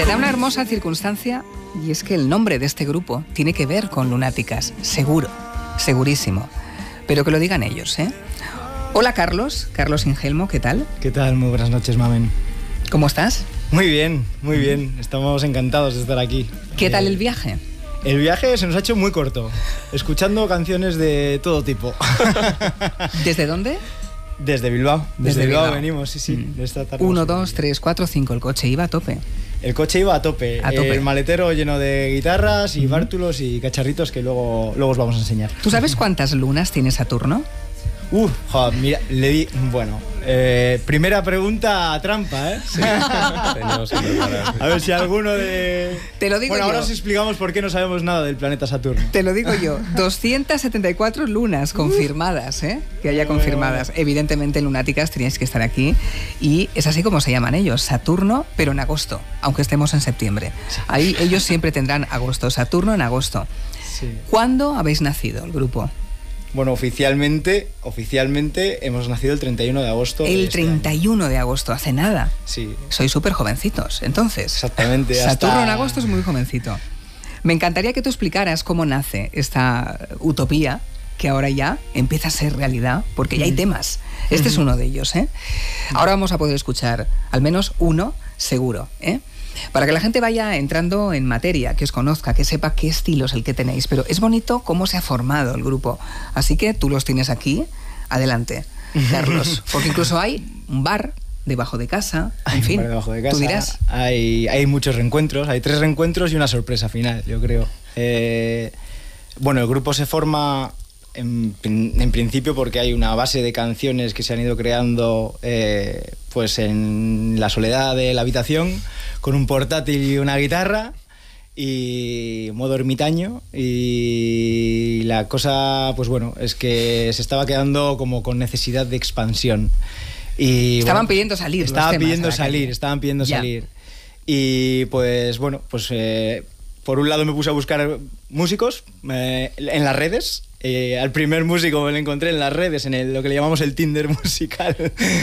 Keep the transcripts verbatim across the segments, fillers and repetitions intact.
Se da una hermosa circunstancia y es que el nombre de este grupo tiene que ver con lunáticas, seguro, segurísimo. Pero que lo digan ellos, ¿eh? Hola Carlos, Carlos Ingelmo, ¿qué tal? ¿Qué tal? Muy buenas noches, Mamen. ¿Cómo estás? Muy bien, muy bien. Estamos encantados de estar aquí. ¿Qué tal eh, el viaje? El viaje se nos ha hecho muy corto, escuchando canciones de todo tipo. ¿Desde dónde? Desde Bilbao. Desde, Desde Bilbao, Bilbao venimos, sí, sí. Mm. De esta tarde. Uno, dos, tres, cuatro, cinco. El coche iba a tope. El coche iba a tope. A tope. El maletero lleno de guitarras y Mm. bártulos y cacharritos que luego, luego os vamos a enseñar. ¿Tú sabes cuántas lunas tiene Saturno? Uh, joder, mira, le di... Bueno, eh, primera pregunta trampa, ¿eh? Sí, teníamos que preparar. A ver si alguno de... Te lo digo Bueno, yo. ahora os explicamos por qué no sabemos nada del planeta Saturno. Te lo digo yo, doscientas setenta y cuatro lunas confirmadas, ¿eh? Que haya confirmadas. Evidentemente, lunáticas, teníais que estar aquí. Y es así como se llaman ellos, Saturno, pero en agosto, aunque estemos en septiembre. Ahí ellos siempre tendrán agosto, Saturno en agosto. Sí. ¿Cuándo habéis nacido, el grupo? Bueno, oficialmente, oficialmente hemos nacido el treinta y uno de agosto. El de este treinta y uno año. de agosto, hace nada. Sí. Sois súper jovencitos, entonces. Exactamente. Saturno hasta... en agosto es muy jovencito. Me encantaría que tú explicaras cómo nace esta utopía que ahora ya empieza a ser realidad, porque ya hay temas. Este es uno de ellos, ¿eh? Ahora vamos a poder escuchar al menos uno seguro, ¿eh? Para que la gente vaya entrando en materia, que os conozca, que sepa qué estilo es el que tenéis. Pero es bonito cómo se ha formado el grupo. Así que tú los tienes aquí. Adelante, Carlos. Porque incluso hay un bar debajo de casa. En Hay fin, un bar debajo de casa. tú dirás. Hay, hay muchos reencuentros, hay tres reencuentros y una sorpresa final, yo creo. Eh, bueno, el grupo se forma en, en principio porque hay una base de canciones que se han ido creando eh, pues en la soledad de la habitación, con un portátil y una guitarra y modo ermitaño, y la cosa pues bueno es que se estaba quedando como con necesidad de expansión y Estaban bueno, pidiendo salir. estaban los temas pidiendo a la salir calle. estaban pidiendo Ya. salir y pues bueno pues eh, por un lado me puse a buscar músicos eh, en las redes. Eh, al primer músico me lo encontré en las redes, en el, lo que le llamamos el Tinder musical,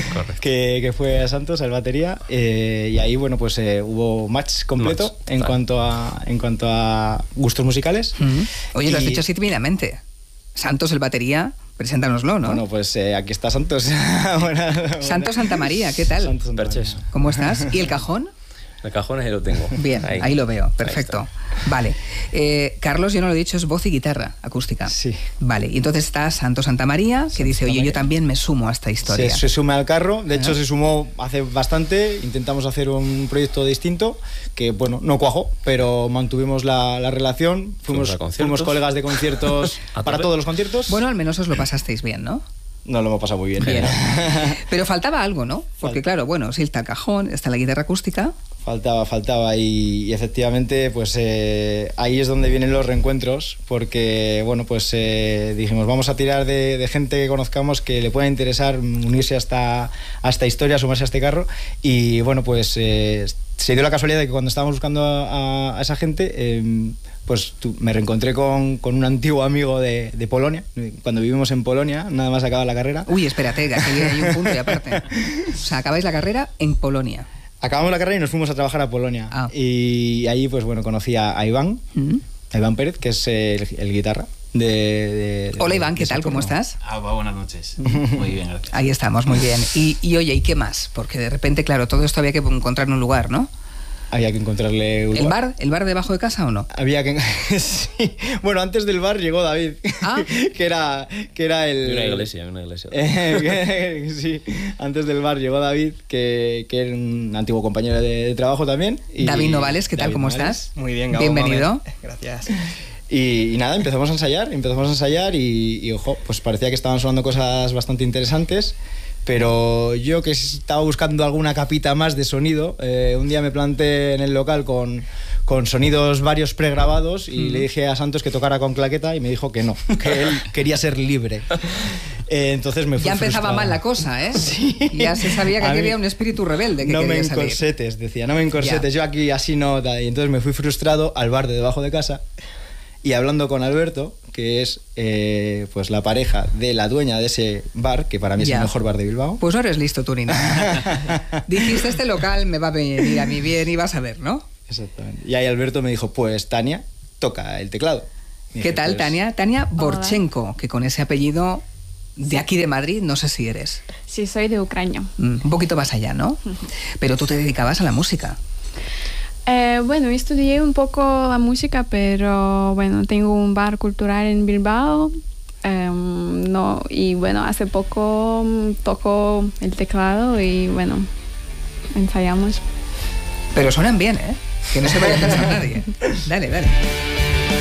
que, que fue a Santos, al batería, eh, y ahí bueno pues eh, hubo match completo Match, en claro. cuanto a en cuanto a gustos musicales. Mm. Oye, lo has Y- dicho así tímidamente. Santos, el batería, preséntanoslo, ¿no? Bueno, pues eh, aquí está Santos. Buena- buena- Santos Santa María, ¿qué tal? Santos Santa Perches. María. ¿Cómo estás? ¿Y el cajón? El cajón ahí lo tengo. Bien, ahí, lo veo, perfecto. Vale. Eh, Carlos, yo no lo he dicho, es voz y guitarra acústica. Sí. Vale, y entonces está Santo Santa María, que dice, Santa oye, yo María. también me sumo a esta historia. Se, se suma al carro, de hecho Ah. se sumó hace bastante, intentamos hacer un proyecto distinto, que bueno, no cuajó, pero mantuvimos la, la relación, Fuimos fuimos, a conciertos. fuimos colegas de conciertos A para tope. todos los conciertos. Bueno, al menos os lo pasasteis bien, ¿no? Nos lo hemos pasado muy bien. Bien. Pero faltaba algo, ¿no? Porque Falta. claro, bueno, sí está el cajón, está la guitarra acústica. Faltaba, faltaba y, y efectivamente pues eh, ahí es donde vienen los reencuentros, porque bueno pues eh, dijimos vamos a tirar de, de gente que conozcamos que le pueda interesar unirse a esta, a esta historia, sumarse a este carro, y bueno pues eh, se dio la casualidad de que cuando estábamos buscando a, a esa gente eh, pues tú, me reencontré con, con un antiguo amigo de, de Polonia, cuando vivimos en Polonia, nada más acaba la carrera. Uy, espérate, que aquí hay un punto y aparte. O sea, acabáis la carrera en Polonia. Acabamos la carrera y nos fuimos a trabajar a Polonia. Ah. Y ahí, pues bueno, conocí a, a Iván, Mm. a Iván Pérez, que es el, el guitarra de, de- de- Hola Iván, de ¿qué tal? ¿Cómo Saturno. estás? Ah, va, buenas noches. Muy bien, gracias. Ahí estamos, muy bien. Y, y oye, ¿y qué más? Porque de repente, claro, todo esto había que encontrar en un lugar, ¿no? Había que encontrarle un ¿El lugar. bar? ¿El bar debajo de casa o no? Había que... sí. Bueno, antes del bar llegó David, Ah. que era que era el... Y una iglesia, una iglesia. Eh, sí, antes del bar llegó David, que, que era un antiguo compañero de, de trabajo también. y- David Novales, ¿qué tal? David ¿Cómo Novales. estás? Muy bien, Gabo, Bienvenido. Mamen. Gracias. Y, y nada, empezamos a ensayar, empezamos a ensayar y, y, ojo, pues parecía que estaban sonando cosas bastante interesantes, pero yo que estaba buscando alguna capita más de sonido, eh, un día me planté en el local con, con sonidos varios pregrabados y Mm. le dije a Santos que tocara con claqueta y me dijo que no, que él quería ser libre. Eh, entonces me fui Ya empezaba frustrado. mal la cosa, ¿eh? Sí. Ya se sabía que A aquí mí- había un espíritu rebelde que no me quería salir. encorsetes, decía, no me encorsetes, Ya. yo aquí así no. tal. Y entonces me fui frustrado al bar de debajo de casa y hablando con Alberto, que es eh, pues la pareja de la dueña de ese bar, que para mí es Ya. el mejor bar de Bilbao. Pues no eres listo tú ni nada. Dijiste, este local me va a venir a mí bien y vas a ver, ¿no? Exactamente. Y ahí Alberto me dijo, pues Tania, toca el teclado. Y ¿Qué dije, tal, pues, Tania? Tania Hola. Borchenko, que con ese apellido de aquí de Madrid, no sé si eres. Sí, soy de Ucrania. Mm, un poquito más allá, ¿no? Pero tú te dedicabas a la música. Eh, bueno, estudié un poco la música, pero bueno, tengo un bar cultural en Bilbao. eh, no, y bueno, hace poco mm, toco el teclado y bueno, ensayamos. Pero suenan bien, ¿eh? Que no se vaya a pensar nadie. Dale, dale.